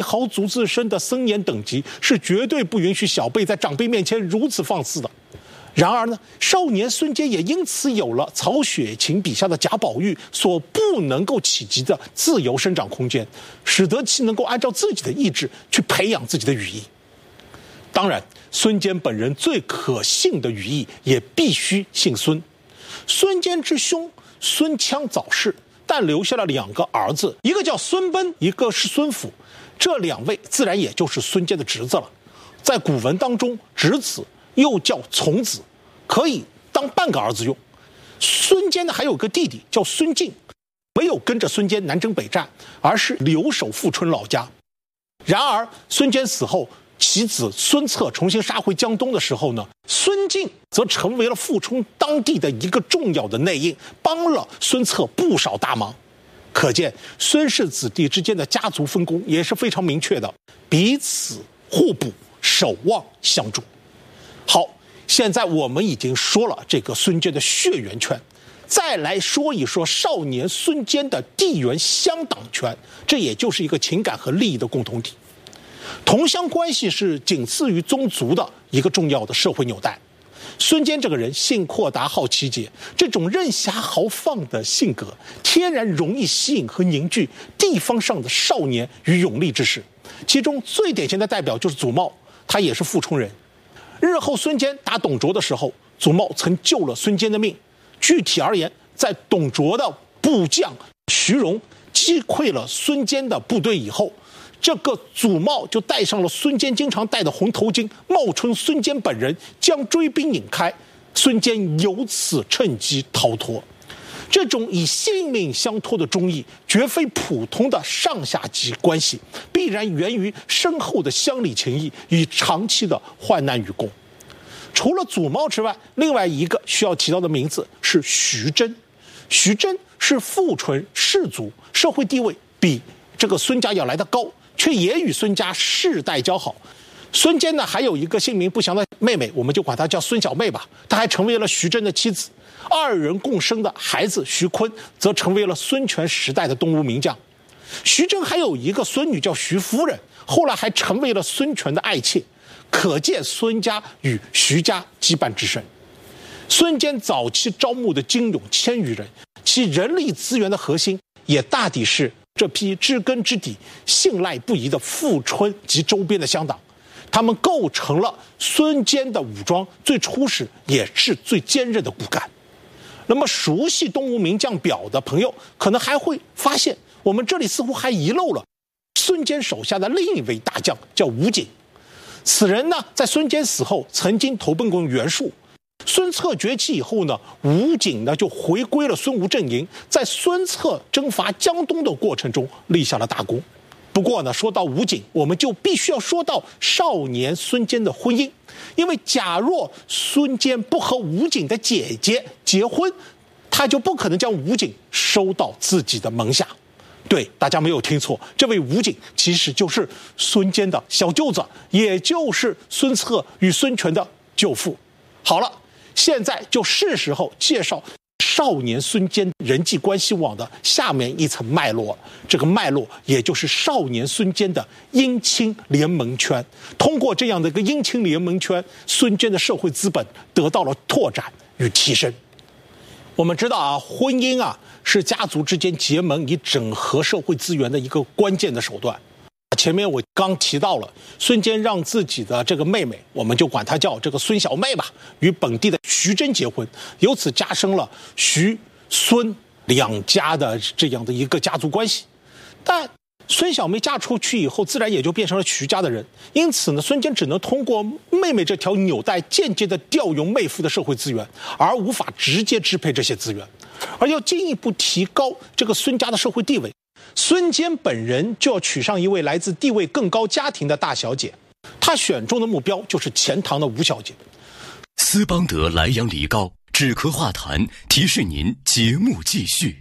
豪族自身的森严等级，是绝对不允许小辈在长辈面前如此放肆的。然而呢，少年孙坚也因此有了曹雪芹笔下的贾宝玉所不能够企及的自由生长空间，使得其能够按照自己的意志去培养自己的羽翼。当然，孙坚本人最可信的羽翼也必须姓孙。孙坚之兄孙羌早逝，但留下了2个儿子，一个叫孙贲，一个是孙辅。这2位自然也就是孙坚的侄子了。在古文当中，侄子又叫从子，可以当半个儿子用。孙坚呢还有个弟弟叫孙敬，没有跟着孙坚南征北战，而是留守富春老家。然而孙坚死后，其子孙策重新杀回江东的时候呢，孙敬则成为了富春当地的一个重要的内应，帮了孙策不少大忙。可见孙氏子弟之间的家族分工也是非常明确的，彼此互补，守望相助。好，现在我们已经说了这个孙坚的血缘圈，再来说一说少年孙坚的地缘乡党圈，这也就是一个情感和利益的共同体。同乡关系是仅次于宗族的一个重要的社会纽带。孙坚这个人性阔达好奇节，这种任侠豪放的性格，天然容易吸引和凝聚地方上的少年与勇力之士。其中最典型的代表就是祖茂，他也是富春人。日后孙坚打董卓的时候，祖茂曾救了孙坚的命。具体而言，在董卓的部将徐荣击溃了孙坚的部队以后，这个祖茂就戴上了孙坚经常戴的红头巾，冒充孙坚本人，将追兵引开，孙坚由此趁机逃脱。这种以性命相托的忠义，绝非普通的上下级关系，必然源于深厚的乡里情谊与长期的患难与共。除了祖茂之外，另外一个需要提到的名字是徐真。徐真是富春士族，社会地位比这个孙家要来得高，却也与孙家世代交好。孙坚呢还有一个姓名不详的妹妹，我们就管她叫孙小妹吧，她还成为了徐真的妻子。2人共生的孩子徐坤则成为了孙权时代的东吴名将。徐真还有一个孙女叫徐夫人，后来还成为了孙权的爱妾。可见孙家与徐家羁绊之深。孙坚早期招募的精勇1000余人，其人力资源的核心也大抵是这批知根知底、信赖不疑的富春及周边的乡党，他们构成了孙坚的武装最初始也是最坚韧的骨干。那么熟悉东吴名将表的朋友，可能还会发现，我们这里似乎还遗漏了孙坚手下的另一位大将，叫吴景。此人呢，在孙坚死后曾经投奔过袁术。孙策崛起以后呢，吴景呢就回归了孙吴阵营，在孙策征伐江东的过程中立下了大功。不过呢，说到吴景，我们就必须要说到少年孙坚的婚姻，因为假若孙坚不和吴景的姐姐结婚，他就不可能将吴景收到自己的门下。对，大家没有听错，这位吴景其实就是孙坚的小舅子，也就是孙策与孙权的舅父。好了，现在就是时候介绍少年孙坚人际关系网的下面一层脉络，这个脉络也就是少年孙坚的姻亲联盟圈。通过这样的一个姻亲联盟圈，孙坚的社会资本得到了拓展与提升。我们知道啊，婚姻啊是家族之间结盟以整合社会资源的一个关键的手段。前面我刚提到了，孙坚让自己的这个妹妹，我们就管她叫这个孙小妹吧，与本地的徐真结婚，由此加深了徐孙2家的这样的一个家族关系。但孙小妹嫁出去以后，自然也就变成了徐家的人，因此呢，孙坚只能通过妹妹这条纽带，间接的调用妹夫的社会资源，而无法直接支配这些资源。而要进一步提高这个孙家的社会地位，孙坚本人就要娶上一位来自地位更高家庭的大小姐，他选中的目标就是钱塘的吴小姐。 斯邦德莱阳梨膏止咳化痰，提示您节目继续。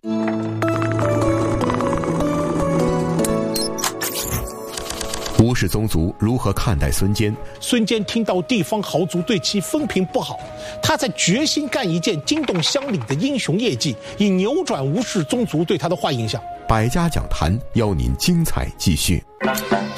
吴氏宗族如何看待孙坚？ 孙坚听到地方豪族对其风评不好，他才决心干一件惊动乡里的英雄业绩，以扭转吴氏宗族对他的坏印象。 百家讲坛邀您精彩继续。